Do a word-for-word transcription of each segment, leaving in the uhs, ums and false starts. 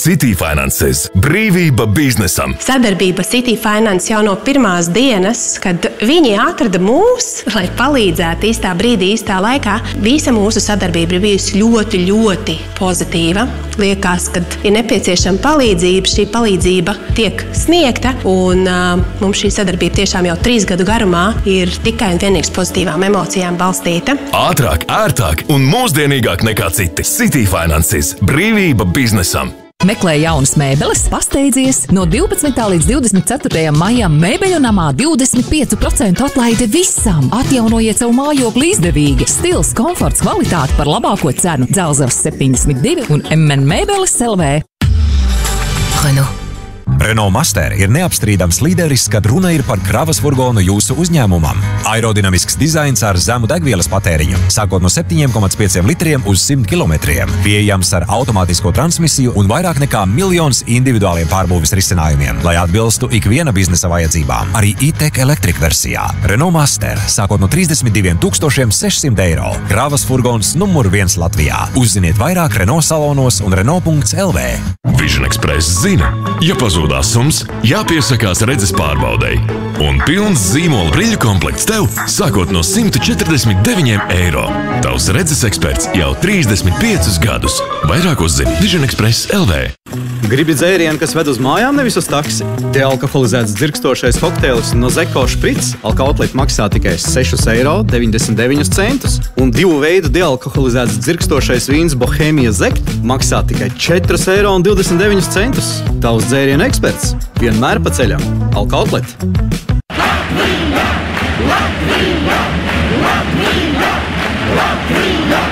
City Finances. Brīvība biznesam. Sadarbība City Finance jau no pirmās dienas, kad viņi atrada mūs, lai palīdzētu īstā brīdī, īstā laikā. Visa mūsu sadarbība ir bijusi ļoti, ļoti pozitīva. Liekas, kad ir nepieciešama palīdzība, šī palīdzība tiek sniegta, un uh, mums šī sadarbība tiešām jau trīs gadu garumā ir tikai un vienīgs pozitīvām emocijām balstīta. Ātrāk, ērtāk un mūsdienīgāk nekā citi. City Finances. Brīvība biznesam. Meklē jaunas mēbeles, pasteidzies. No divpadsmitā līdz divdesmit ceturtajam maijam Mēbeļu namā divdesmit pieci procenti atlaide visam. Atjaunojiet savu mājokli izdevīgi. Stils, komforts, kvalitāte par labāko cenu. Dzelzavas septiņdesmit divi un M N Mēbeles L V. Renault. Renault Master ir neapstrīdams līderis, kad runa ir par kravas furgonu jūsu uzņēmumam. Aerodinamisks dizains ar zemu degvielas patēriņu, sākot no septiņiem komats pieciem litriem uz simt kilometriem. Pieejams ar automātisko transmisiju un vairāk nekā miljons individuāliem pārbūves risinājumiem, lai atbilstu ikviena biznesa vajadzībām. Arī e-tech elektrika versijā. Renault Master, sākot no trīsdesmit diviem tūkstošiem sešsimt eiro. Kravas furgons numur viens Latvijā. Uzziniet vairāk Renault salonos un Renault punkts L V. Vision Express zina, ja pazūdās sums, jāpiesakās redzes pārbaudei. Un pilns zīmola brīļu komplekts tev sākot no simt četrdesmit deviņiem eiro. Tavs redzes eksperts jau trīsdesmit piecus gadus. Vairāk uzzini Vision Express L V. Gribi dzērienu, kas ved uz mājām, nevis uz taksi? Dealkoholizēts dzirkstošais kokteils no Zeko Šprits Alkautlet maksā tikai sešus eiro deviņdesmit deviņus centus. Un divu veidu dealkoholizēts dzirkstošais vīns Bohēmija Zekt maksā tikai četrus eiro un divdesmit deviņus centus. Tavs dzērienu eksperts vienmēr pa ceļam. Alkautlet. Latvija! Latvija! Latvija! Latvija!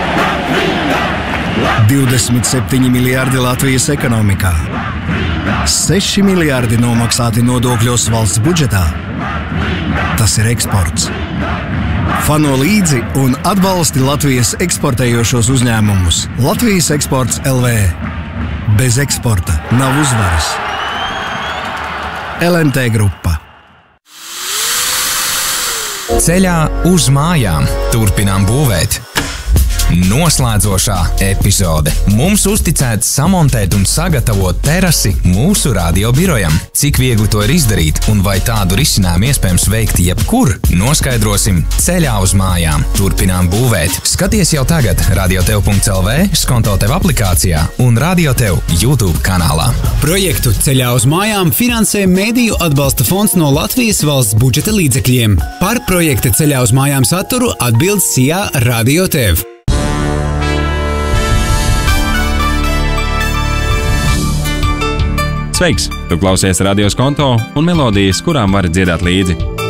divdesmit septiņi miljardi Latvijas ekonomikā. seši miljardi nomaksāti nodokļos valsts budžetā. Tas ir eksports. Fano līdzi un atbalsti Latvijas eksportējošos uzņēmumus. Latvijas eksports L V. Bez eksporta nav uzvaras. L M T grupa. Ceļā uz mājām turpinām būvēt. Noslēdzošā epizode. Mums uzticēts samontēt un sagatavot terasi mūsu radiobirojam. Cik viegli to ir izdarīt un vai tādu risinājumu iespējams veikt jebkur, noskaidrosim ceļā uz mājām. Turpinām būvēt. Skaties jau tagad radiotev punkts L V, skonto tev aplikācijā un radiotev YouTube kanālā. Projektu Ceļā uz mājām finansē Mēdīju atbalsta fonds no Latvijas valsts budžeta līdzekļiem. Par projekta Ceļā uz mājām saturu atbild S I A Radiotev. Sveiks! Tu klausies Radio Skonto un melodijas, kurām vari dziedāt līdzi.